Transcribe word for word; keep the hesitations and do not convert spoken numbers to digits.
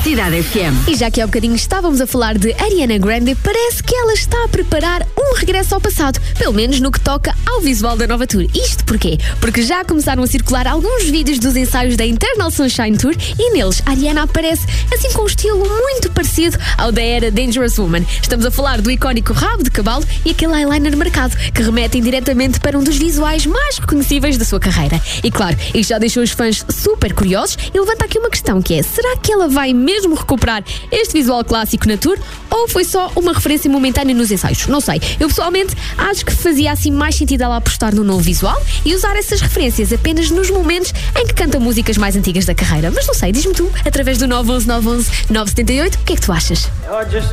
Cidade F M. E já que há bocadinho estávamos a falar de Ariana Grande, parece que ela está a preparar um regresso ao passado, pelo menos no que toca ao visual da nova tour. Isto porquê? Porque já começaram a circular alguns vídeos dos ensaios da Eternal Sunshine Tour e neles a Ariana aparece assim com um estilo muito parecido ao da era Dangerous Woman. Estamos a falar do icónico rabo de cavalo e aquele eyeliner marcado, que remetem diretamente para um dos visuais mais reconhecíveis da sua carreira. E claro, isto já deixou os fãs super curiosos e levanta aqui uma questão que é: será que ela vai mesmo recuperar este visual clássico na tour ou foi só uma referência momentânea nos ensaios? Não sei. Eu pessoalmente acho que fazia assim mais sentido ela apostar no novo visual e usar essas referências apenas nos momentos em que canta músicas mais antigas da carreira. Mas não sei, diz-me tu, através do nove um um nove um um nove sete oito, o que é que tu achas? I just